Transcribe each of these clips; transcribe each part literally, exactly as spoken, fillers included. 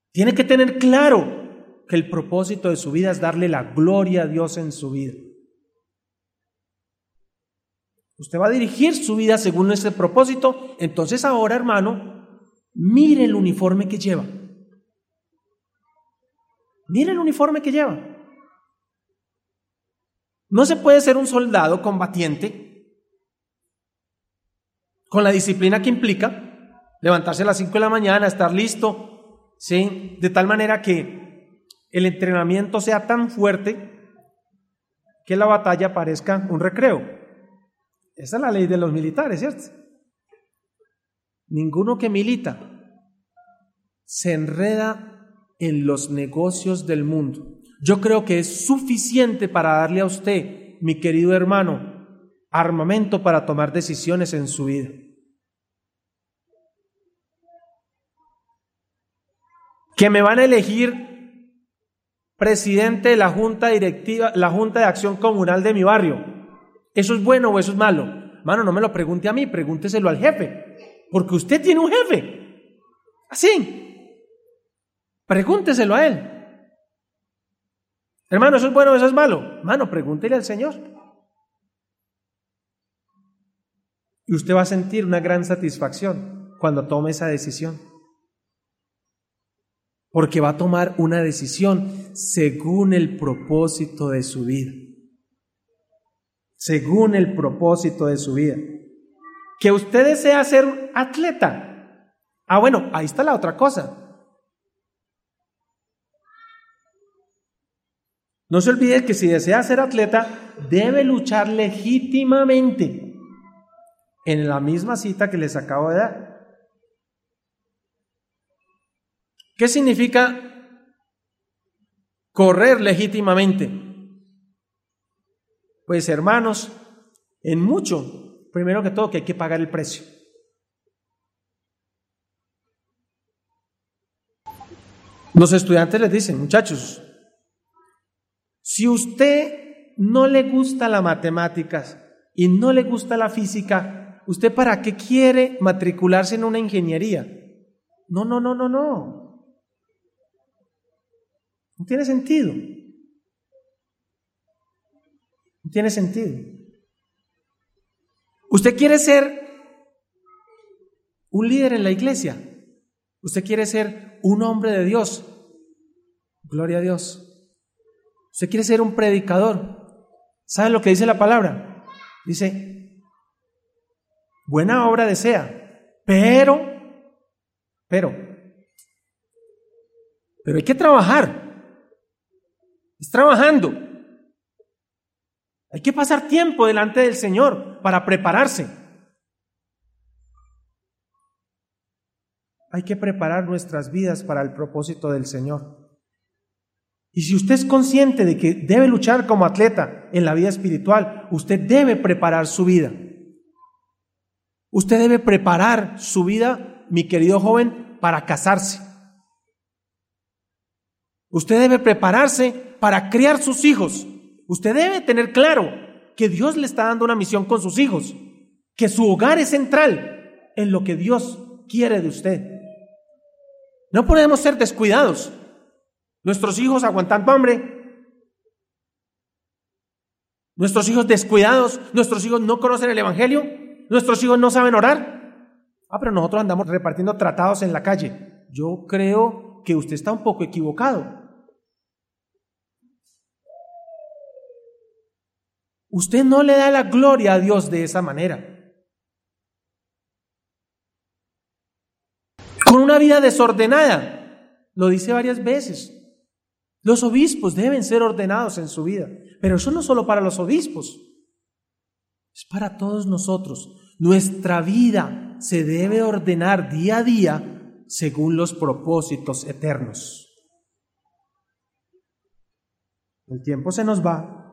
Tiene que tener claro que el propósito de su vida es darle la gloria a Dios en su vida. Usted va a dirigir su vida según ese propósito. Entonces ahora, hermano, mire el uniforme que lleva. Mire el uniforme que lleva. No se puede ser un soldado combatiente con la disciplina que implica levantarse a las cinco de la mañana, estar listo, ¿sí? De tal manera que el entrenamiento sea tan fuerte que la batalla parezca un recreo. Esa es la ley de los militares, ¿cierto? Ninguno que milita se enreda en los negocios del mundo. Yo creo que es suficiente para darle a usted, mi querido hermano, armamento para tomar decisiones en su vida. Que me van a elegir presidente de la junta directiva, la junta de acción comunal de mi barrio. ¿Eso es bueno o eso es malo? Mano, no me lo pregunte a mí, pregúnteselo al jefe, porque usted tiene un jefe. Así. Pregúnteselo a él. Hermano, ¿eso es bueno o eso es malo? Hermano, pregúntele al Señor. Y usted va a sentir una gran satisfacción cuando tome esa decisión. Porque va a tomar una decisión según el propósito de su vida. Según el propósito de su vida. Que usted desea ser atleta. Ah, bueno, ahí está la otra cosa. No se olvide que si desea ser atleta, debe luchar legítimamente en la misma cita que les acabo de dar. ¿Qué significa correr legítimamente? Pues, hermanos, en mucho, primero que todo, que hay que pagar el precio. Los estudiantes les dicen, muchachos, si usted no le gusta las matemáticas y no le gusta la física, ¿usted para qué quiere matricularse en una ingeniería? No, no, no, no, no. No tiene sentido. No tiene sentido. ¿Usted quiere ser un líder en la iglesia? ¿Usted quiere ser un hombre de Dios? Gloria a Dios. ¿Usted quiere ser un predicador? ¿Sabe lo que dice la palabra? Dice, buena obra desea, pero, pero, pero hay que trabajar. Es trabajando. Hay que pasar tiempo delante del Señor para prepararse. Hay que preparar nuestras vidas para el propósito del Señor. Y si usted es consciente de que debe luchar como atleta en la vida espiritual, usted debe preparar su vida. Usted debe preparar su vida, mi querido joven, para casarse. Usted debe prepararse para criar sus hijos. Usted debe tener claro que Dios le está dando una misión con sus hijos, que su hogar es central en lo que Dios quiere de usted. No podemos ser descuidados. Nuestros hijos aguantando hambre, nuestros hijos descuidados, nuestros hijos no conocen el evangelio, nuestros hijos no saben orar. Ah, pero nosotros andamos repartiendo tratados en la calle. Yo creo que usted está un poco equivocado. Usted no le da la gloria a Dios de esa manera. Con una vida desordenada, lo dice varias veces. Los obispos deben ser ordenados en su vida, pero eso no solo para los obispos, es para todos nosotros. Nuestra vida se debe ordenar día a día según los propósitos eternos. El tiempo se nos va.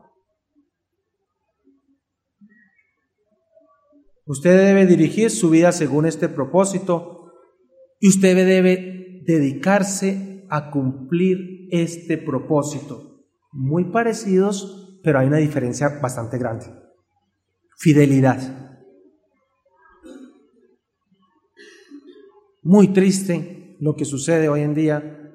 Usted debe dirigir su vida según este propósito y usted debe dedicarse a cumplir este propósito. Muy parecidos, pero hay una diferencia bastante grande. Fidelidad. Muy triste lo que sucede hoy en día